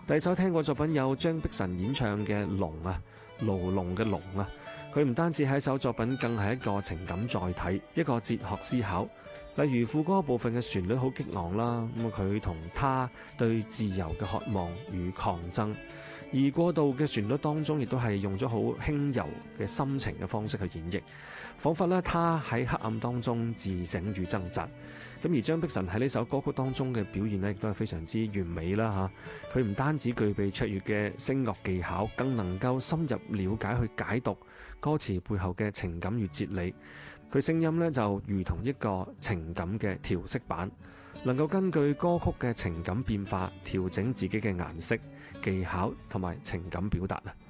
第二首聽過作品有張碧晨演唱嘅《龍》啊，牢籠嘅龍啊，佢唔單止係一首作品，更係一個情感載體，一個哲學思考。例如副歌部分嘅旋律好激昂啦，咁佢同他對自由嘅渴望與抗爭，而過渡嘅旋律當中亦都係用咗好輕柔嘅心情嘅方式去演繹，彷彿咧他喺黑暗當中自省與掙扎。咁而張碧晨喺呢首歌曲當中嘅表現呢，亦都係非常之完美啦嚇。佢唔單止具備卓越嘅聲樂技巧，更能夠深入了解去解讀歌詞背後嘅情感與哲理。佢聲音呢，就如同一個情感嘅調色板，能夠根據歌曲嘅情感變化調整自己嘅顏色、技巧同埋情感表達啊。